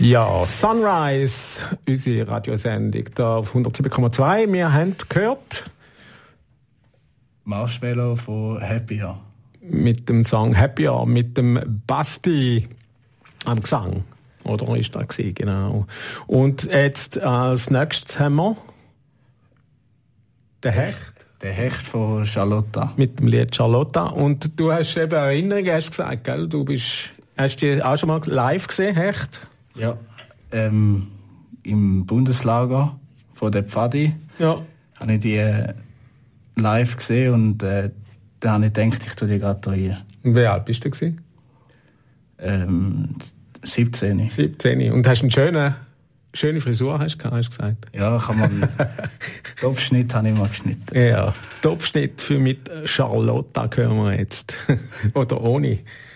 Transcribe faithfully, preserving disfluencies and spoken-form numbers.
Ja, Sunrise, unsere Radiosendung da auf hundertsieben Komma zwei. Wir haben gehört Marshmallow von Happier. Mit dem Song Happier, mit dem Basti am Gesang. Oder ist das gewesen, genau. Und jetzt als nächstes haben wir den Hecht. Der Hecht von Charlotta. Mit dem Lied Charlotta. Und du hast eben Erinnerungen, hast gesagt, gell? Du bist, hast du auch schon mal live gesehen, Hecht? Ja, ähm, im Bundeslager von der Pfadi. Ja. Habe ich die äh, live gesehen und äh, dann habe ich gedacht, ich tue die gerade rein. Und wie alt bist du gewesen? Ähm, siebzehn. siebzehn. Und hast eine schöne, schöne Frisur, hast du gesagt? Ja, kann man. Topfschnitt habe ich mal geschnitten. Ja, Topfschnitt für mit Charlotta hören wir jetzt. Oder ohne.